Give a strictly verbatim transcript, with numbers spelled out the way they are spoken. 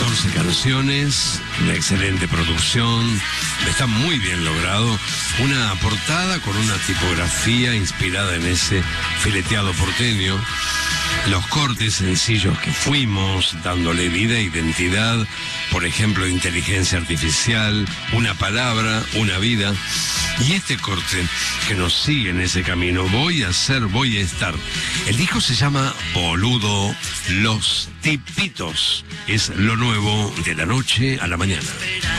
catorce canciones, una excelente producción, está muy bien logrado, una portada con una tipografía inspirada en ese fileteado porteño, los cortes sencillos que fuimos, dándole vida e identidad, por ejemplo, inteligencia artificial, una palabra, una vida, y este corte que nos sigue en ese camino, voy a ser, voy a estar. El disco se llama Boludo, Los Tipitos, es lo nuevo de la noche a la mañana.